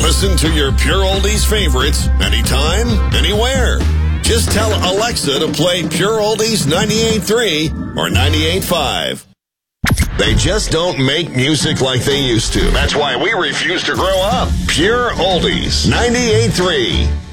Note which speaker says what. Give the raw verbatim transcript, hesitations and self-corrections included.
Speaker 1: Listen to your Pure Oldies favorites anytime, anywhere. Just tell Alexa to play Pure Oldies ninety-eight point three or ninety-eight point five. They just don't make music like they used to. That's why we refuse to grow up. Pure Oldies ninety-eight point three.